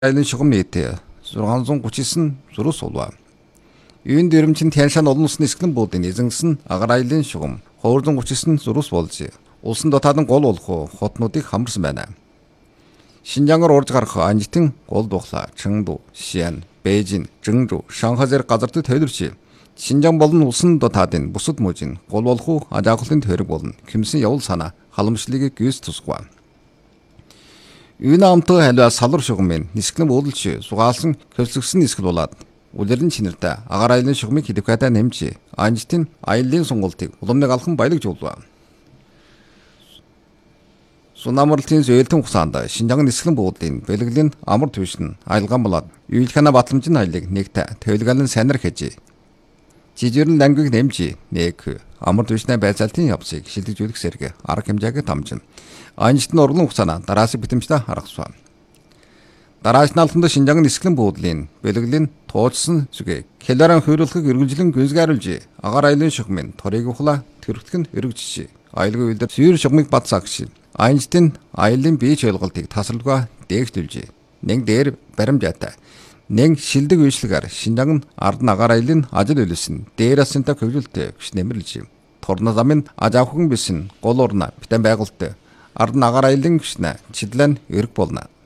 айлын шугам нийтээ 639 зүрус улва. Үйн дэрэмчин тяншаан олон улсны эсгэлэн буудын эзэнгсэн агаар айлын шугам 239 зүрус болж улсын дотоод нь гол болох хотнуудыг хамарсан байна. Шинжаангаар урж гарах анжитын гол духла Чэнгду, Шиан, Бээжин, Жэнжу, Шанхай зэрэг газартад төвлөрч Шинжаан болон улсын дотоодын бусад мужийн гол болох ажааглалтын төрөг болон хэмсэн явуул санаа халамжлалыг гүйс тусгав. Үйн амтаа халиа салвар шугамын нисгэлэн буудалч сугаалсан көлсгсөн нисгэл болоод үлэрэн чинэртэ агаар айлын шугамыг хидвката нэмж анжитын аяллын сонголтыг уламныг алхан баялагж болов. Сунамралтын зөөлтөн хугацаанд Шинжаан нисгэлэн буудлын бэлгэлийн амар түвшин аялгаан болоод Уйлхана батламжийн аялыг нэгтэ төлгөлн санар хийж жижигэрэн лангыг нэмж нэг амар түвшний байцаалтын явцыг шилжүүлэх зэрэг арга хэмжээг дамжин анжитын урлан хугацаана дараасыг битэмжтэй харгасан. Дарааш нь алхамд Шинжаан нисгэлэн буудлын бэлгэлийн тууцсан зүгээ хялааран хөрөлхөг эргэлжлэн гүнзгийруулж агаар айлын шугамын торыг ухла төрөгтгөн эргэжж аялгүй үйлдэл сүйр шугамыг бат сагш анжитын аялын бие ойлголтыг тасралгүй дээгтүүлж нэг дээр баримжаатай нэг шилдэг үйлчлэгээр Шинжаан ард агаар айлын ажил үйлсэн дээрасэнтэй хөвлөлтөй гэж нэмэрлж торно замын ажаахын бисэн гол орна битэн байгуулт ард агаар айлын гүшнэ чидлэн эрг болно.